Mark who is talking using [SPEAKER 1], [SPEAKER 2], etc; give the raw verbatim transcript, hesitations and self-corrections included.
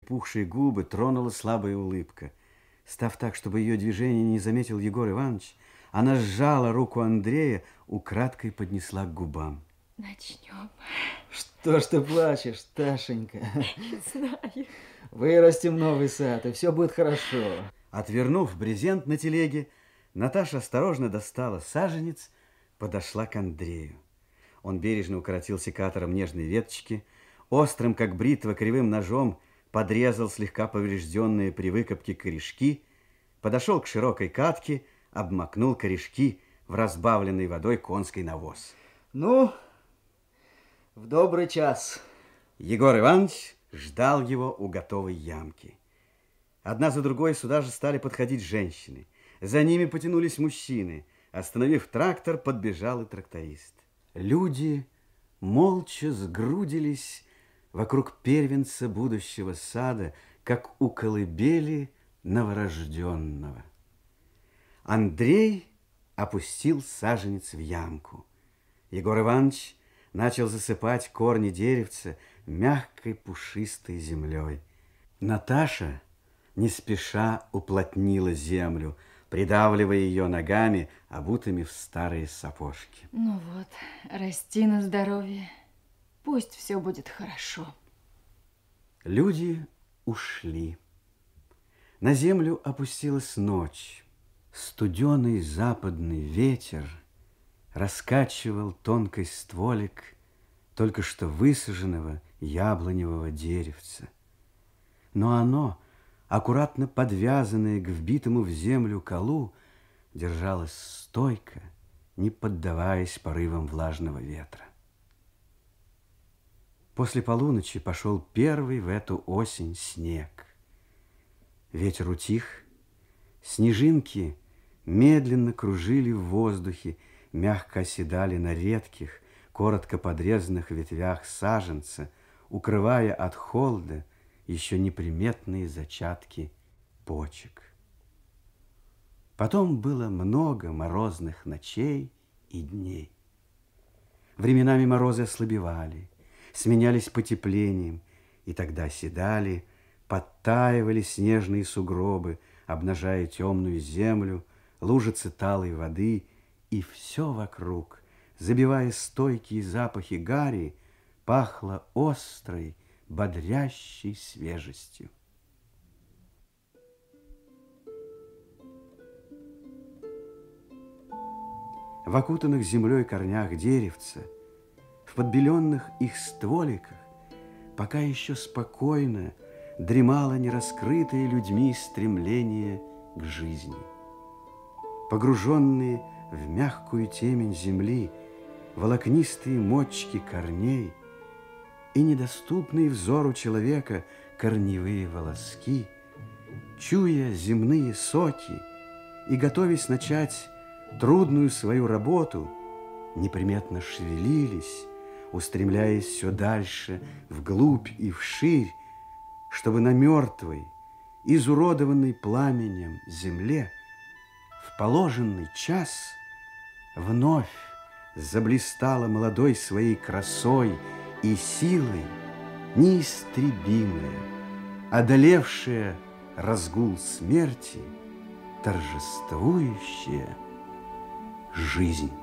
[SPEAKER 1] припухшие губы тронула слабая улыбка. Став так, чтобы ее движение не заметил Егор Иванович, она сжала руку Андрея, украдкой поднесла к губам.
[SPEAKER 2] Начнем.
[SPEAKER 3] Что ж ты плачешь, Ташенька?
[SPEAKER 2] Не знаю.
[SPEAKER 3] Вырастим новый сад, и все будет хорошо.
[SPEAKER 1] Отвернув брезент на телеге, Наташа осторожно достала саженец, подошла к Андрею. Он бережно укоротил секатором нежные веточки, острым, как бритва, кривым ножом подрезал слегка поврежденные при выкопке корешки, подошел к широкой катке, обмакнул корешки в разбавленный водой конский навоз.
[SPEAKER 3] Ну, в добрый час.
[SPEAKER 1] Егор Иванович ждал его у готовой ямки. Одна за другой сюда же стали подходить женщины. За ними потянулись мужчины. Остановив трактор, подбежал и тракторист. Люди молча сгрудились вокруг первенца будущего сада, как у колыбели новорожденного. Андрей опустил саженец в ямку. Егор Иванович начал засыпать корни деревца мягкой пушистой землей. Наташа не спеша уплотнила землю, придавливая ее ногами, обутыми в старые сапожки.
[SPEAKER 2] Ну вот, расти на здоровье. Пусть все будет хорошо.
[SPEAKER 1] Люди ушли. На землю опустилась ночь. Студеный западный ветер раскачивал тонкий стволик только что высаженного яблоневого деревца. Но оно, аккуратно подвязанное к вбитому в землю колу, держалось стойко, не поддаваясь порывам влажного ветра. После полуночи пошел первый в эту осень снег. Ветер утих, снежинки медленно кружили в воздухе, мягко оседали на редких, коротко подрезанных ветвях саженца, укрывая от холода еще неприметные зачатки почек. Потом было много морозных ночей и дней. Временами морозы ослабевали, сменялись потеплением, и тогда оседали, подтаивали снежные сугробы, обнажая темную землю, лужицы талой воды, и все вокруг, забивая стойкие запахи гари, пахло острой, бодрящей свежестью. В окутанных землей корнях деревца, в подбеленных их стволиках, пока еще спокойно дремало нераскрытое людьми стремление к жизни. Погруженные в мягкую темень земли, волокнистые мочки корней и недоступные взору человека корневые волоски, чуя земные соки и готовясь начать трудную свою работу, неприметно шевелились, устремляясь все дальше, вглубь и вширь, чтобы на мертвой, изуродованной пламенем земле в положенный час вновь заблистала молодой своей красой и силой неистребимая, одолевшая разгул смерти, торжествующая жизнь.